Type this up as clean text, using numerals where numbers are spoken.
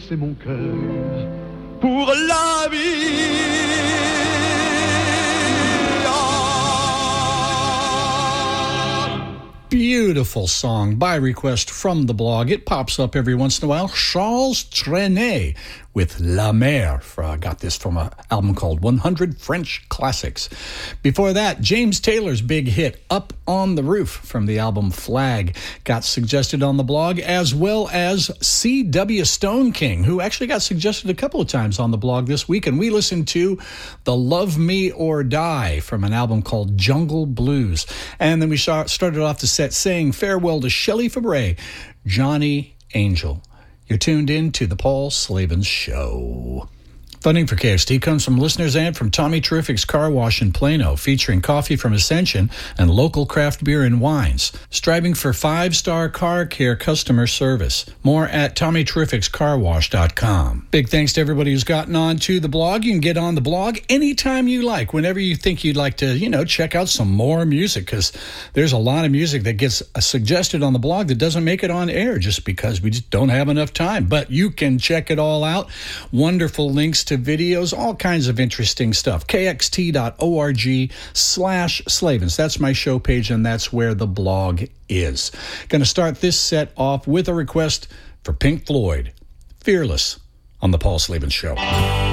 laisser mon cœur pour la vie. Beautiful song by request from the blog. It pops up every once in a while. Charles Trenet with La Mer. Got this from an album called 100 French Classics. Before that, James Taylor's big hit, Up on the Roof, from the album Flag, got suggested on the blog, as well as C.W. Stone King, who actually got suggested a couple of times on the blog this week. And we listened to The Love Me or Die from an album called Jungle Blues. And then we started off the set saying farewell to Shelley Fabre, Johnny Angel. You're tuned in to the Paul Slavens Show. Funding for KXT comes from listeners and from Tommy Terrific's Car Wash in Plano, featuring coffee from Ascension and local craft beer and wines. Striving for 5-star car care customer service. More at TommyTerrificsCarWash.com. Big thanks to everybody who's gotten on to the blog. You can get on the blog anytime you like, whenever you think you'd like to, check out some more music, because there's a lot of music that gets suggested on the blog that doesn't make it on air just because we just don't have enough time. But you can check it all out. Wonderful links to videos, all kinds of interesting stuff. KXT.org/Slavens. That's my show page, and that's where the blog is. Going to start this set off with a request for Pink Floyd, Fearless, on the Paul Slavens Show.